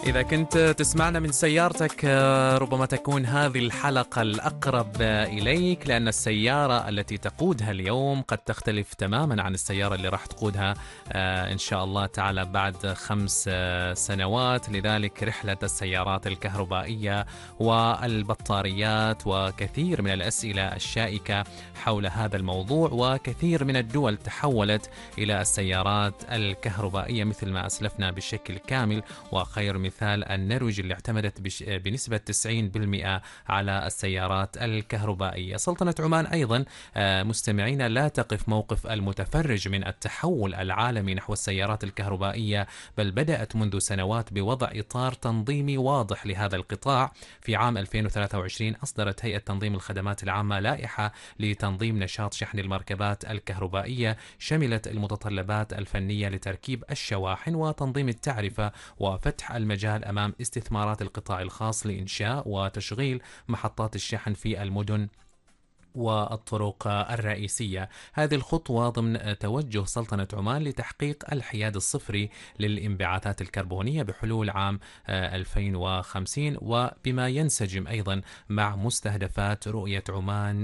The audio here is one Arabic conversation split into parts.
إذا كنت تسمعنا من سيارتك ربما تكون هذه الحلقة الأقرب إليك، لأن السيارة التي تقودها اليوم قد تختلف تماما عن السيارة اللي راح تقودها إن شاء الله تعالى بعد 5 سنوات. لذلك رحلة السيارات الكهربائية والبطاريات وكثير من الأسئلة الشائكة حول هذا الموضوع، وكثير من الدول تحولت إلى السيارات الكهربائية مثل ما أسلفنا بشكل كامل. وخير مثال النرويج اللي اعتمدت بنسبة 90% على السيارات الكهربائية. سلطنة عمان أيضا مستمعين لا تقف موقف المتفرج من التحول العالمي نحو السيارات الكهربائية، بل بدأت منذ سنوات بوضع إطار تنظيمي واضح لهذا القطاع. في عام 2023 أصدرت هيئة تنظيم الخدمات العامة لائحة لتنظيم نشاط شحن المركبات الكهربائية، شملت المتطلبات الفنية لتركيب الشواحن وتنظيم التعرفة وفتح المجال أمام استثمارات القطاع الخاص لإنشاء وتشغيل محطات الشحن في المدن والطرق الرئيسية. هذه الخطوة ضمن توجه سلطنة عمان لتحقيق الحياد الصفري للانبعاثات الكربونية بحلول عام 2050، وبما ينسجم أيضا مع مستهدفات رؤية عمان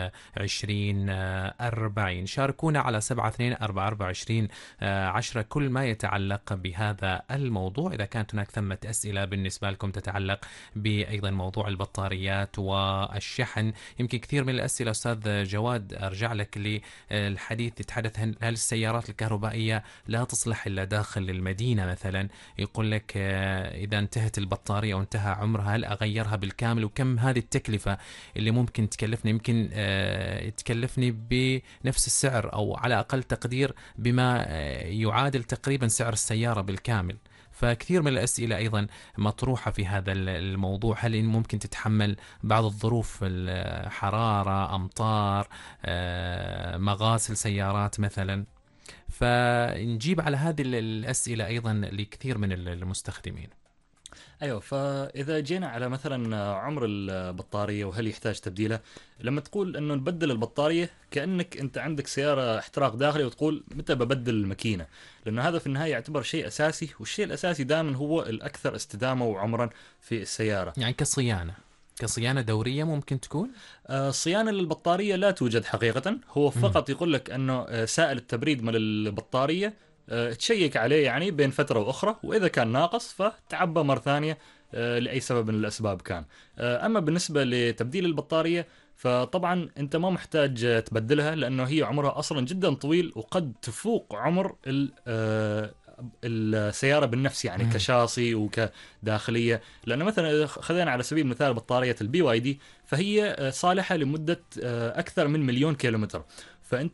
2040. شاركونا على 72442010 كل ما يتعلق بهذا الموضوع. إذا كانت هناك ثمة أسئلة بالنسبة لكم تتعلق بأيضا موضوع البطاريات والشحن، يمكن كثير من الأسئلة أستاذ جواد أرجع لك للحديث يتحدث هل السيارات الكهربائية لا تصلح إلا داخل المدينة مثلا؟ يقول لك إذا انتهت البطارية وانتهى عمرها هل أغيرها بالكامل؟ وكم هذه التكلفة اللي ممكن تكلفني؟ يمكن تكلفني بنفس السعر أو على أقل تقدير بما يعادل تقريبا سعر السيارة بالكامل. فكثير من الأسئلة أيضا مطروحة في هذا الموضوع. هل ممكن تتحمل بعض الظروف، الحرارة، أمطار، مغاسل سيارات مثلا؟ فنجيب على هذه الأسئلة أيضا لكثير من المستخدمين. ايوه، فاذا جينا على مثلا عمر البطاريه وهل يحتاج تبديلها، لما تقول انه نبدل البطاريه كانك انت عندك سياره احتراق داخلي وتقول متى ببدل الماكينه، لانه هذا في النهايه يعتبر شيء اساسي، والشيء الاساسي دائما هو الاكثر استدامه وعمرا في السياره. يعني كصيانة دورية ممكن تكون؟ الصيانه للبطاريه لا توجد حقيقه، هو فقط يقول لك انه سائل التبريد مال البطاريه تشيك عليه يعني بين فترة وأخرى، وإذا كان ناقص فتعبى مرة ثانية لأي سبب من الأسباب كان. أما بالنسبة لتبديل البطارية فطبعا أنت ما محتاج تبدلها، لأنه هي عمرها أصلا جدا طويل وقد تفوق عمر السيارة بالنفس، يعني كشاصي وكداخلية. لأنه مثلا خذينا على سبيل المثال بطارية البي واي دي، فهي صالحة لمدة أكثر من 1,000,000 كيلومتر. فأنت